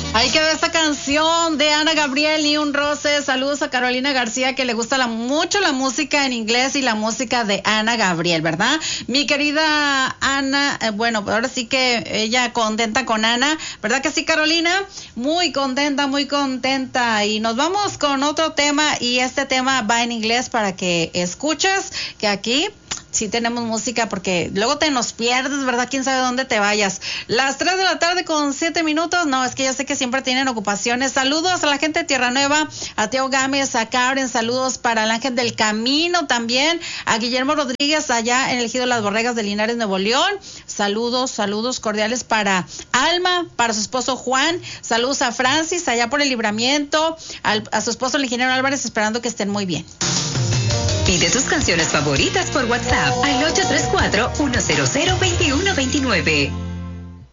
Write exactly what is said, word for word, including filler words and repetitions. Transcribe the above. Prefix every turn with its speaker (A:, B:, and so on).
A: Ahí quedó esta canción de Ana Gabriel y un roce. Saludos a Carolina García, que le gusta la, mucho la música en inglés y la música de Ana Gabriel, ¿verdad? Mi querida Ana, eh, bueno, ahora sí que ella contenta con Ana, ¿verdad que sí, Carolina? Muy contenta, muy contenta. Y nos vamos con otro tema, y este tema va en inglés para que escuches que aquí sí tenemos música, porque luego te nos pierdes, ¿verdad? Quién sabe dónde te vayas. Las tres de la tarde con siete minutos. No, es que ya sé que siempre tienen ocupaciones. Saludos a la gente de Tierra Nueva, a Teo Gámez, a Karen. Saludos para el Ángel del Camino también. A Guillermo Rodríguez allá en el Ejido Las Borregas de Linares, Nuevo León. Saludos, saludos cordiales para Alma, para su esposo Juan. Saludos a Francis allá por el Libramiento, al, a su esposo el ingeniero Álvarez, esperando que estén muy bien.
B: Pide tus canciones favoritas por WhatsApp al ocho tres cuatro, uno cero cero, dos uno dos nueve.